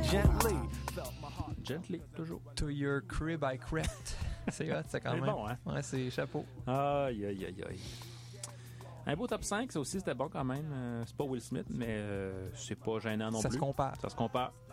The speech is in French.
Gently, toujours. To your crib I crept. C'est hot, c'est quand même. C'est bon, hein? Ouais, c'est chapeau. Aïe, aïe, aïe, aïe. Un beau top 5, ça aussi, c'était bon quand même. C'est pas Will Smith, mais c'est pas gênant non plus. Ça se compare. Ça se compare.